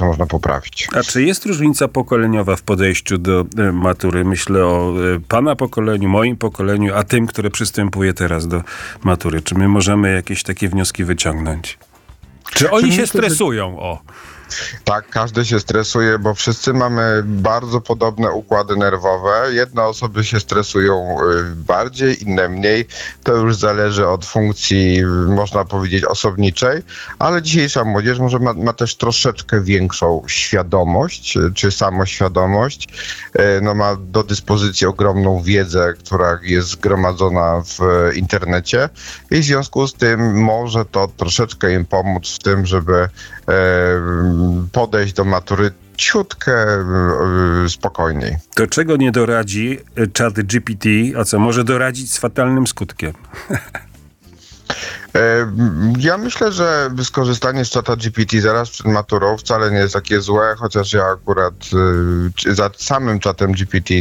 zawsze można poprawić. A czy jest różnica pokoleniowa w podejściu do matury? Myślę o pana pokoleniu, moim pokoleniu, a tym, które przystępuje teraz do matury. Czy my możemy jakieś takie wnioski wyciągnąć? Czy oni się stresują? Tak, każdy się stresuje, bo wszyscy mamy bardzo podobne układy nerwowe. Jedne osoby się stresują bardziej, inne mniej. To już zależy od funkcji, można powiedzieć, osobniczej, ale dzisiejsza młodzież może ma też troszeczkę większą świadomość, czy samoświadomość. Ma do dyspozycji ogromną wiedzę, która jest zgromadzona w internecie i w związku z tym może to troszeczkę im pomóc w tym, żeby podejść do matury ciutkę spokojniej. To czego nie doradzi ChatGPT, a co może doradzić z fatalnym skutkiem? Ja myślę, że skorzystanie z ChatGPT zaraz przed maturą wcale nie jest takie złe, chociaż ja akurat za samym czatem GPT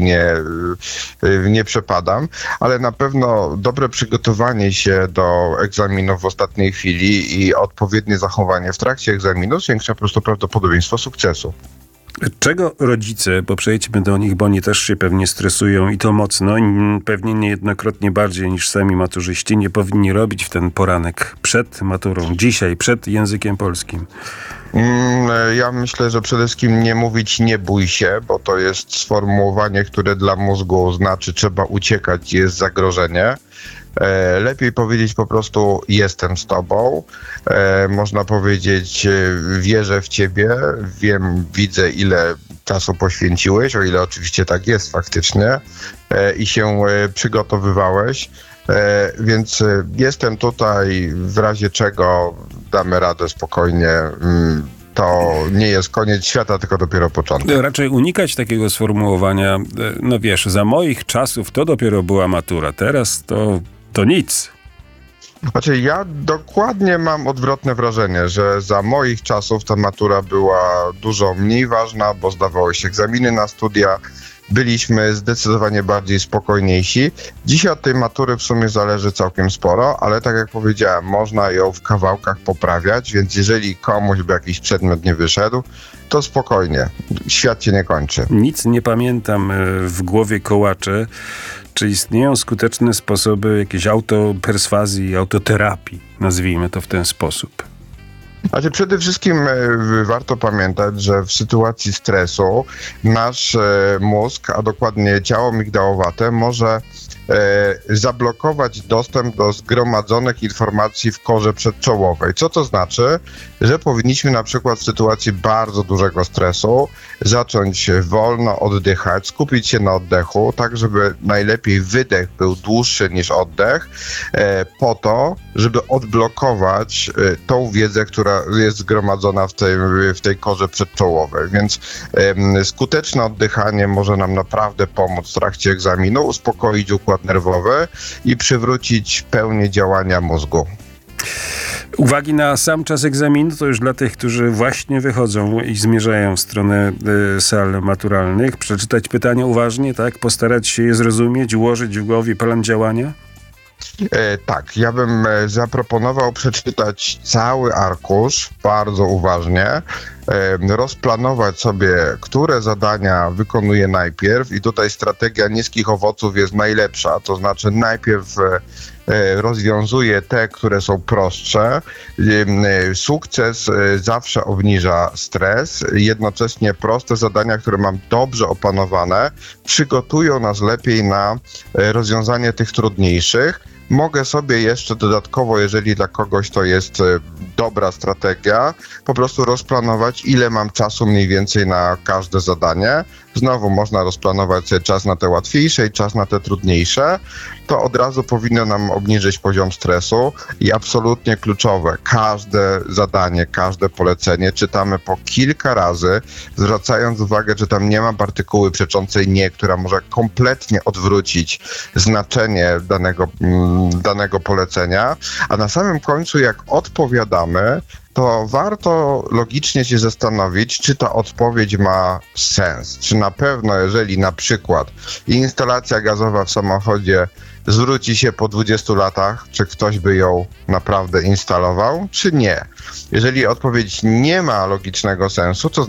nie przepadam, ale na pewno dobre przygotowanie się do egzaminów w ostatniej chwili i odpowiednie zachowanie w trakcie egzaminu zwiększa po prostu prawdopodobieństwo sukcesu. Czego rodzice, bo przejdźmy do nich, bo oni też się pewnie stresują i to mocno, pewnie niejednokrotnie bardziej niż sami maturzyści, nie powinni robić w ten poranek przed maturą, dzisiaj, przed językiem polskim? Ja myślę, że przede wszystkim nie mówić nie bój się, bo to jest sformułowanie, które dla mózgu znaczy trzeba uciekać, jest zagrożenie. Lepiej powiedzieć po prostu jestem z tobą, można powiedzieć wierzę w ciebie, widzę ile czasu poświęciłeś, o ile oczywiście tak jest faktycznie i się przygotowywałeś, więc jestem tutaj, w razie czego damy radę spokojnie. To nie jest koniec świata, tylko dopiero początek. Raczej unikać takiego sformułowania, za moich czasów to dopiero była matura, teraz to nic. Znaczy, ja dokładnie mam odwrotne wrażenie, że za moich czasów ta matura była dużo mniej ważna, bo zdawało się egzaminy na studia, byliśmy zdecydowanie bardziej spokojniejsi. Dzisiaj od tej matury w sumie zależy całkiem sporo, ale tak jak powiedziałem, można ją w kawałkach poprawiać, więc jeżeli komuś by jakiś przedmiot nie wyszedł, to spokojnie, świat się nie kończy. Nic nie pamiętam w głowie kołacze. Czy istnieją skuteczne sposoby jakiejś autoperswazji, autoterapii, nazwijmy to w ten sposób? Znaczy, przede wszystkim warto pamiętać, że w sytuacji stresu nasz mózg, a dokładnie ciało migdałowate, może zablokować dostęp do zgromadzonych informacji w korze przedczołowej. Co to znaczy? Że powinniśmy na przykład w sytuacji bardzo dużego stresu zacząć wolno oddychać, skupić się na oddechu, tak żeby najlepiej wydech był dłuższy niż oddech, po to, żeby odblokować tą wiedzę, która jest zgromadzona w tej korze przedczołowej. Więc skuteczne oddychanie może nam naprawdę pomóc w trakcie egzaminu, uspokoić układ nerwowy i przywrócić pełnię działania mózgu. Uwagi na sam czas egzaminu to już dla tych, którzy właśnie wychodzą i zmierzają w stronę sal maturalnych. Przeczytać pytania uważnie, tak? Postarać się je zrozumieć, ułożyć w głowie plan działania? Tak, ja bym zaproponował przeczytać cały arkusz bardzo uważnie, rozplanować sobie, które zadania wykonuję najpierw i tutaj strategia niskich owoców jest najlepsza, to znaczy najpierw rozwiązuję te, które są prostsze. Sukces zawsze obniża stres, jednocześnie proste zadania, które mam dobrze opanowane, przygotują nas lepiej na rozwiązanie tych trudniejszych. Mogę sobie jeszcze dodatkowo, jeżeli dla kogoś to jest dobra strategia, po prostu rozplanować, ile mam czasu mniej więcej na każde zadanie. Znowu można rozplanować sobie czas na te łatwiejsze i czas na te trudniejsze. To od razu powinno nam obniżyć poziom stresu i absolutnie kluczowe, każde zadanie, każde polecenie czytamy po kilka razy, zwracając uwagę, że tam nie ma partykuły przeczącej nie, która może kompletnie odwrócić znaczenie danego polecenia, a na samym końcu, jak odpowiadamy, to warto logicznie się zastanowić, czy ta odpowiedź ma sens. Czy na pewno, jeżeli na przykład instalacja gazowa w samochodzie zwróci się po 20 latach, czy ktoś by ją naprawdę instalował, czy nie. Jeżeli odpowiedź nie ma logicznego sensu, to